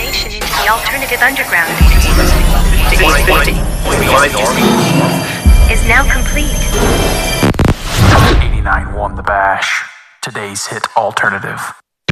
initiation into the alternative underground is now complete. 89 won the bash. Today's hit alternative.